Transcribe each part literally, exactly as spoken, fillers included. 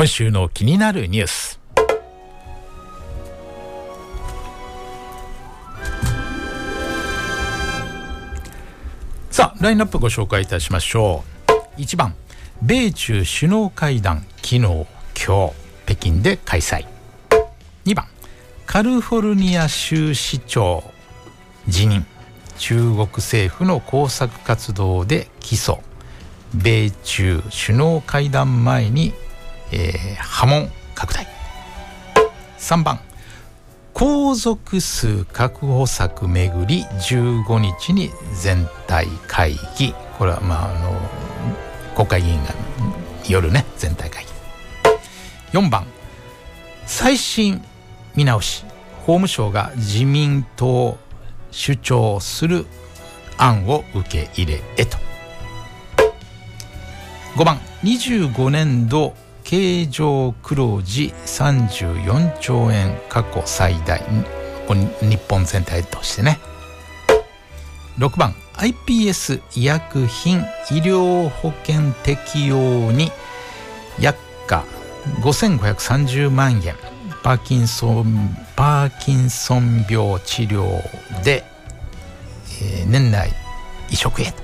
今週の気になるニュース。さあラインナップご紹介いたしましょう。いちばん、米中首脳会談昨日今日北京で開催。にばん、カリフォルニア州市長辞任、中国政府の工作活動で起訴、米中首脳会談前に、えー、波紋拡大。さんばん、皇族数確保策めぐりじゅうごにちに全体会議。これはまああの国会議員がよるね全体会議。よんばん、最新見直し、法務省が自民党主張する案を受け入れへと。ごばん、にじゅうごねんど経常黒字さんじゅうよんちょうえん過去最大、日本全体としてね。ろくばん、アイピーエス 医薬品医療保険適用に薬価ごせんごひゃくさんじゅうまんえん、パーキンソンパーキンソン病治療で、えー、年内移植へと。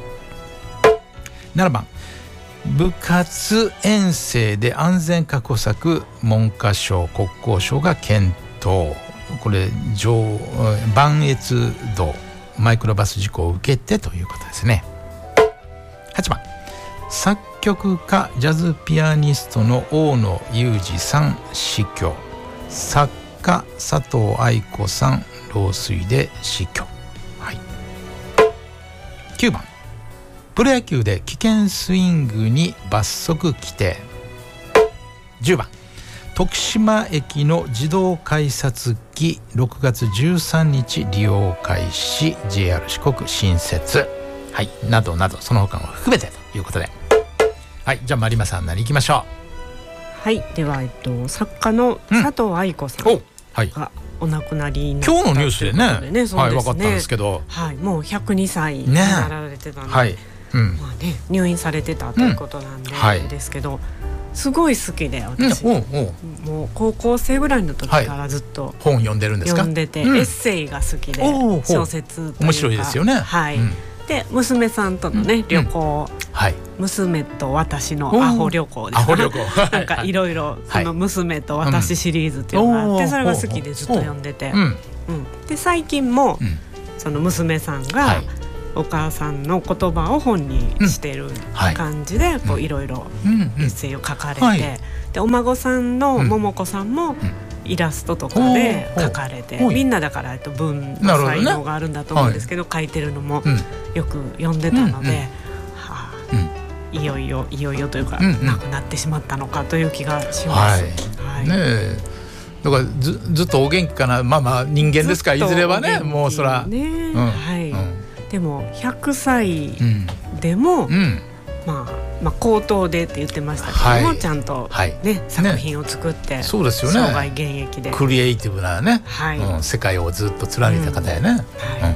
ななばん、部活遠征で安全確保策、文科省国交省が検討。これ上磐越道マイクロバス事故を受けてということですね。はちばん、作曲家ジャズピアニストの大野裕二さん死去、作家佐藤愛子さん老衰で死去。はい、きゅうばん、プロ野球で危険スイングに罰則規定。じゅうばん、徳島駅の自動改札機ろくがつじゅうさんにち利用開始、 ジェイアール 四国新設、はい、などなどその他も含めてということで、はい、じゃあマリマさん何行きましょう。はい、では、えっと、作家の佐藤愛子さんが、はい、お亡くなりになった今日のニュースでね、 でね、そうですね、 はい、分かったんですけど、 はい、もうひゃくにさいになられてたので、ね、はい、うん、まあね、入院されてたということなんで、うん、はい、ですけど、すごい好きで私、うん、おうおう、もう高校生ぐらいの時からずっと、はい、 本読んでるんですか。 読んでて、うん、エッセイが好きで、小説というか面白いですよね。 はい、うん、で娘さんとのね、うん、旅行、うん、はい、娘と私のアホ旅行ですか、ね、なんかいろいろその娘と私シリーズっていうのがあって、はい、それが好きでずっと読んでて、うんうん、で最近も、うん、その娘さんが、はい、お母さんの言葉を本にしてる感じで、うん、いろいろエッセイを書かれて、うんうん、でお孫さんの桃子さんもイラストとかで書かれて、うん、みんなだから、えっと、文の才能があるんだと思うんですけど、ね、はい、書いてるのもよく読んでたので、うんうん、はあ、うん、いよいよいよいよというか、うんうん、なくなってしまったのかという気がします。はいはい、ねえ、 だから ず, ずっとお元気かな。まあまあ人間ですから、いずれはね、もうそら、ね、うん、はい、うん、 でもひゃくさいでも、うんうん、まあ、まあ口頭でって言ってましたけども、はい、ちゃんと、ね、はい、作品を作って、ね、そうですよね、生涯現役でクリエイティブなね、はい、うん、世界をずっと貫いた方やね、うん、はい、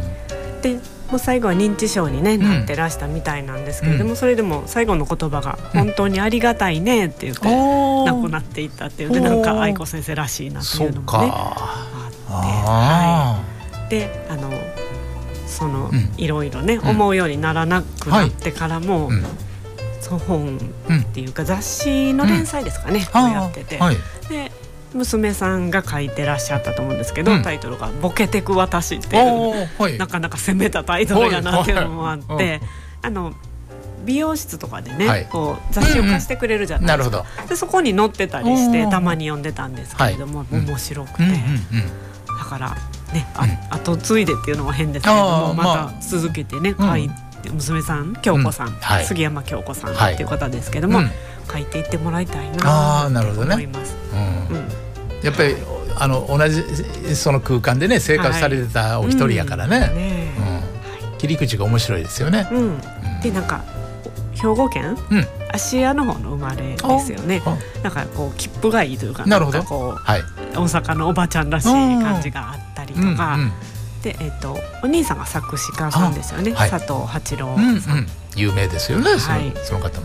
うん、でもう最後は認知症に、ね、なってらしたみたいなんですけれども、うん、それでも最後の言葉が本当にありがたいねって言って、うん、亡くなっていったっていうで、なんか愛子先生らしいなっていうのもねあって、はい、で、あのその、うん、いろいろね、うん、思うようにならなくなってからも、はい、うん、その本っていうか雑誌の連載ですかね、うん、をやってて、はい、で娘さんが書いてらっしゃったと思うんですけど、うん、タイトルがボケてく私っていう、はい、なかなか攻めたタイトルやなっていうのもあって、はいはい、あの美容室とかでね、はい、こう雑誌を貸してくれるじゃないですか、うんうん、でそこに載ってたりしてたまに読んでたんですけれども、はい、面白くて、うんうんうん、だからね、あ、うん、後継いでっていうのも変ですけれども、また続けてね、書いて、娘さん京子さん、うん、はい、杉山京子さんっていう方ですけども、はい、書いていってもらいたいなと思います。うんうん、やっぱりあの同じその空間でね生活されてたお一人やからね、はい、うんね、うん、切り口が面白いですよね。うんうん、 でなんか兵庫県、うん、芦屋の方の生まれですよね。だからこう切符がいいというか、なんかこう、はい、大阪のおばちゃんらしい感じがあったりとか、うんうん、で、えーと、お兄さんが作詞家さんですよね、はい、佐藤八郎さん、うんうん、 有名ですよね、はい、その、その方も。 で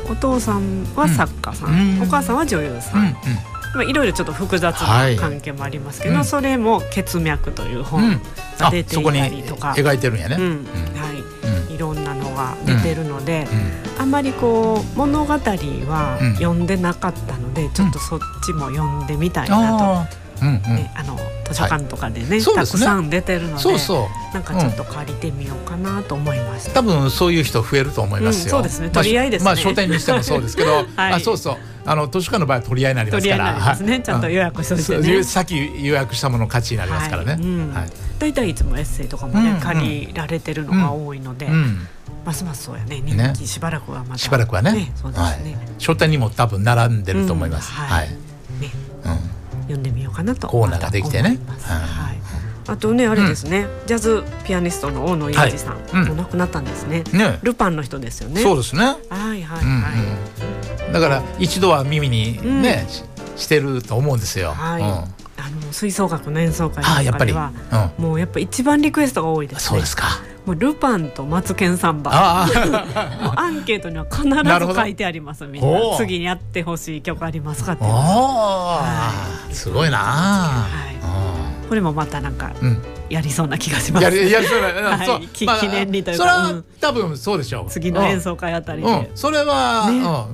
お父さんは作家さん、うん、お母さんは女優さん、うんうんまあ、いろいろちょっと複雑な関係もありますけど、はい、それも血脈という本が出ていたりとか、 うん、描いてるんやね、 うんはいうん、いろんなのが出てるので、うん、あんまりこう物語は読んでなかったので、うん、ちょっとそっちも読んでみたいなと、うんうんね、あの図書館とかで ね,、はい、たくさん出てるのでそうそうなんかちょっと借りてみようかなと思いました、 うん、多分そういう人増えると思いますよ、うん、 そうですね取り合いですね、 まあ、まあ、書店にしてもそうですけど、はい、あそうそうあの図書館の場合は取り合いになりますから、 取り合いになりますね、はい、ちゃんと予約しといてね、 先予約したものの価値になりますからね、はいうんはい、 だいたいいつもエッセイとかもね、うんうん、借りられてるのが多いので、うんうんますますそうやね人気しばらくはまた、 ね、しばらくは ね, ね, そうですね、はい、書店にも多分並んでると思います、うんはいはいねうん、読んでみようかなとコーナーができてね、 はい、あとねあれですね、うん、ジャズピアニストの大野裕二さん、はい、もう亡くなったんですね、ねルパンの人ですよねそうですねはいはいはい、 うんうん、だから一度は耳にね、うん、してると思うんですよ、 はいうん、あの吹奏楽の演奏会の中では、うん、もうやっぱ一番リクエストが多いですねそうですかもうルパンとマツケンサンバあもうアンケートには必ず書いてありますみんな次にやってほしい曲ありますかって、 はい、すごいな、 はい、これもまたなんかやりそうな気がします、 やりやりそうな、はい、そう記念にというか、 まあ、それは多分そうでしょう次の演奏会あたりで、 うん、それは、ねうんはい、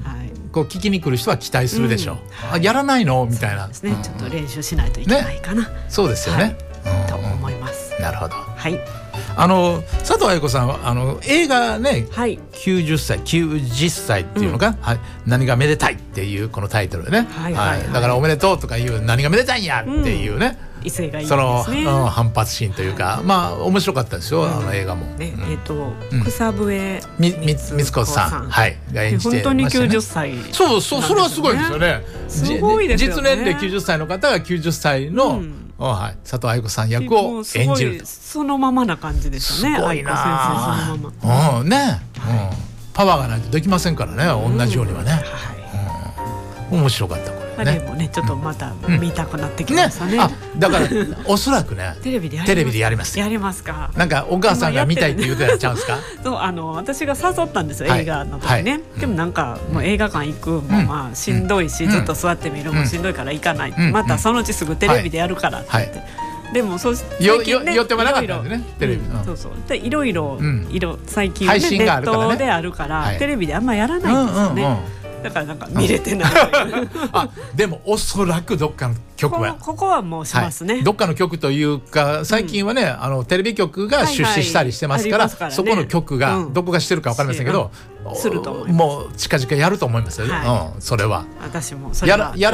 こう聞きに来る人は期待するでしょう、うんはい、やらないのみたいなそうですね、うん、ちょっと練習しないといけないかな、ね、 そうですよね、 はいうん、と思います、 なるほどはいあの佐藤愛子さんはあの映画ね、 はい、 きゅうじゅっさいきゅうじゅっさいっていうのが、うんはい、何がめでたいっていうこのタイトルでね、はいはいはいはい、だからおめでとうとかいう何がめでたいんやっていうね、 うん、威勢がいいですねその、うん、反発心というか、はい、まあ面白かったですよ、うん、あの映画も、 ねうん、 えーと草笛光子さん、はい、が演じてましたね。 本当にきゅうじゅっさい、 そうそうそれはすごいですよね。 すごいですよね。 実年齢きゅうじゅっさいの方がきゅうじゅっさいの、うんはい、佐藤愛子さん役を演じるそのままな感じですよね。 すごいな愛子先生そのまま、 うんね、はいうん、パワーがないとできませんからね、うん、同じようにはね、はいうん、面白かったこれね。 あれもねちょっとまた見たくなってきましたね。うんねあだからおそらくねテレビでやりますテレビでやりますやりますか。 なんかお母さんが見たいって言ってたんちゃうんですか。 そうあの私が誘ったんですよ、はい、映画の時ね、はい、でもなんかもう映画館行くも、うん、まあしんどいし、うん、ずっと座って見るもしんどいから行かない、うん、またそのうちすぐテレビでやるからって言って、はいはい、でもそう最近ね寄ってもなかったんでねテレビ、うん、 そうそうでいろいろ、うん、最近、ね、ネットであるから、はい、テレビであんまやらないんですよね、うんうんうんだからなんか見れてない、うん、 あでもおそらくどっかの曲はこ, ここはもうしますね、 はい、どっかの曲というか最近はね、うん、あのテレビ局が出資したりしてますから、はいはいからね、そこの曲が、うん、どこがしてるか分かりませんけど、 すると思いますもう近々やると思いますよ、はいうん、それは私もそれはやら